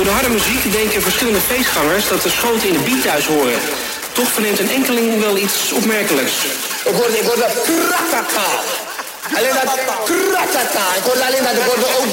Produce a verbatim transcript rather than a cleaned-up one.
de harde muziek denken verschillende feestgangers dat de schoten in de beat thuis horen. Toch verneemt een enkeling wel iets opmerkelijks. Ik hoorde, ik hoorde kratata. Alleen dat kratata. Ik hoorde alleen dat, ik hoorde ook